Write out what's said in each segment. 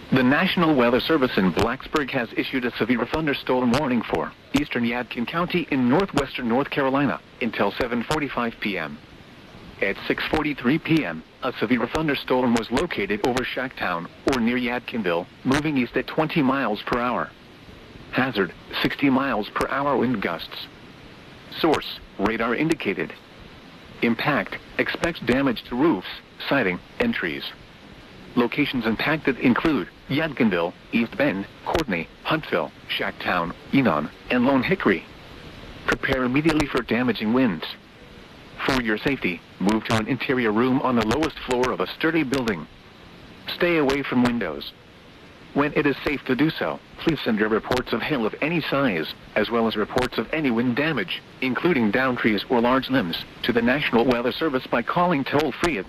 The National Weather Service in Blacksburg has issued a severe thunderstorm warning for eastern Yadkin County in northwestern North Carolina until 7:45 p.m. At 6:43 p.m., a severe thunderstorm was located over Shacktown or near Yadkinville, moving east at 20 miles per hour. Hazard, 60 miles per hour wind gusts. Source, radar indicated. Impact, expects damage to roofs, siding, and trees. Locations impacted include Yadkinville, East Bend, Courtney, Huntsville, Shacktown, Enon, and Lone Hickory. Prepare immediately for damaging winds. For your safety, move to an interior room on the lowest floor of a sturdy building. Stay away from windows. When it is safe to do so, please send your reports of hail of any size, as well as reports of any wind damage, including downed trees or large limbs, to the National Weather Service by calling toll-free at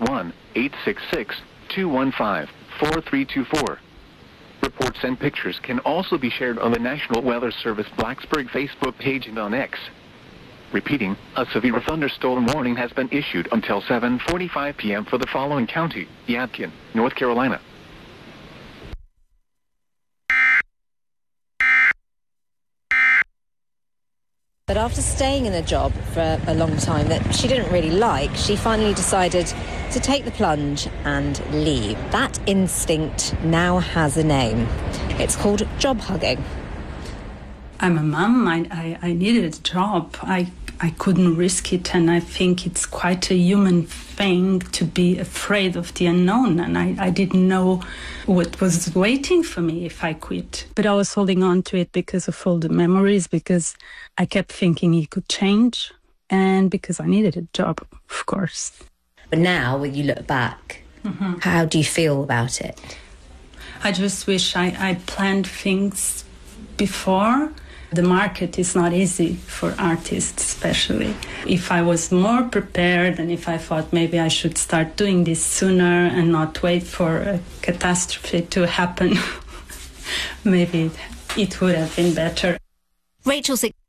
1-866-215-4324. Reports and pictures can also be shared on the National Weather Service Blacksburg Facebook page and on X. Repeating, a severe thunderstorm warning has been issued until 7:45 p.m. for the following county: Yadkin, North Carolina. But after staying in a job for a long time that she didn't really like, she finally decided to take the plunge and leave. That instinct now has a name. It's called job hugging. I'm a mum. I needed a job. I couldn't risk it, and I think it's quite a human thing to be afraid of the unknown, and I didn't know what was waiting for me if I quit. But I was holding on to it because of all the memories, because I kept thinking it could change, and because I needed a job, of course. But now, when you look back, how do you feel about it? I just wish I planned things before. The market is not easy for artists, especially. If I was more prepared and if I thought maybe I should start doing this sooner and not wait for a catastrophe to happen, maybe it would have been better. Rachel